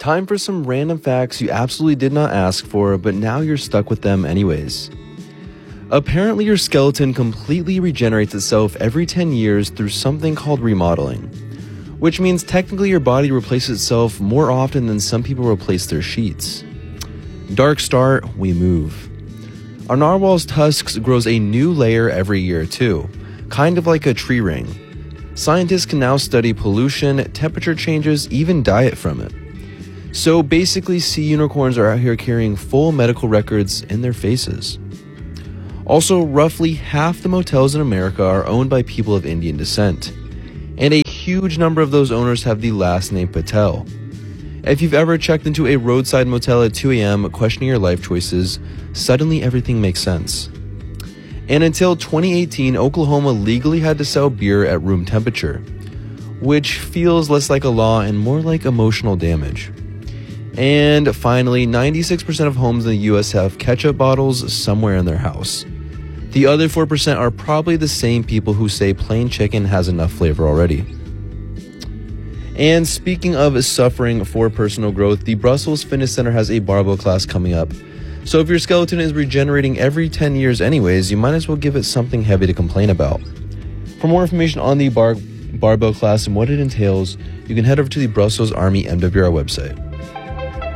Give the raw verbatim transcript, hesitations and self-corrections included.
Time for some random facts you absolutely did not ask for, but now you're stuck with them anyways. Apparently, your skeleton completely regenerates itself every ten years through something called remodeling, which means technically your body replaces itself more often than some people replace their sheets. Dark start, we move. Our narwhal's tusks grows a new layer every year too, kind of like a tree ring. Scientists can now study pollution, temperature changes, even diet from it. So basically, sea unicorns are out here carrying full medical records in their faces. Also, roughly half the motels in America are owned by people of Indian descent, and a huge number of those owners have the last name Patel. If you've ever checked into a roadside motel at two a.m. questioning your life choices, suddenly everything makes sense. And until twenty eighteen, Oklahoma legally had to sell beer at room temperature, which feels less like a law and more like emotional damage. And finally, ninety-six percent of homes in the U S have ketchup bottles somewhere in their house. The other four percent are probably the same people who say plain chicken has enough flavor already. And speaking of suffering for personal growth, the Brussels Fitness Center has a barbell class coming up. So if your skeleton is regenerating every ten years anyways, you might as well give it something heavy to complain about. For more information on the bar- barbell class and what it entails, you can head over to the Brussels Army M W R website.